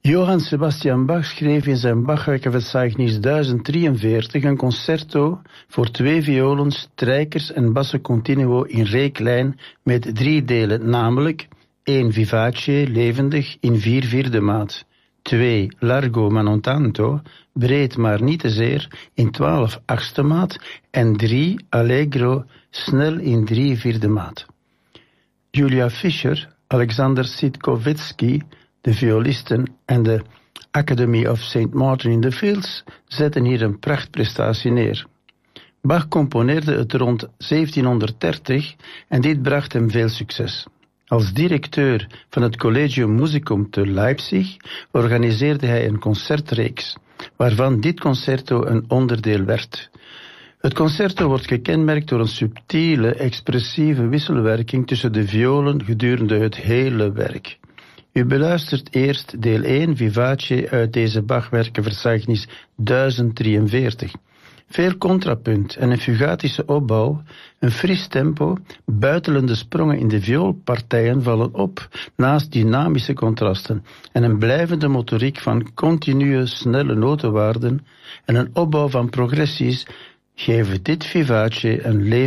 Johann Sebastian Bach schreef in zijn Bachwerkenverzeichnis 1043 een concerto voor 2 violen, strijkers en basso continuo in reeklijn met 3 delen, namelijk 1 vivace, levendig, in 4/4 maat. 2 largo ma non tanto, breed maar niet te zeer, in 12/8 maat. En 3 allegro, snel in 3/4 maat. Julia Fischer, Alexander Sitkovetsky, de violisten en de Academy of St. Martin in the Fields zetten hier een prachtprestatie neer. Bach componeerde het rond 1730 en dit bracht hem veel succes. Als directeur van het Collegium Musicum te Leipzig organiseerde hij een concertreeks, waarvan dit concerto een onderdeel werd. Het concerto wordt gekenmerkt door een subtiele, expressieve wisselwerking tussen de violen gedurende het hele werk. U beluistert eerst deel 1 vivace uit deze Bachwerkenverzeichnis 1043. Veel contrapunt en een fugatische opbouw, een fris tempo, buitelende sprongen in de vioolpartijen vallen op, naast dynamische contrasten, en een blijvende motoriek van continue snelle notenwaarden en een opbouw van progressies geven dit vivace een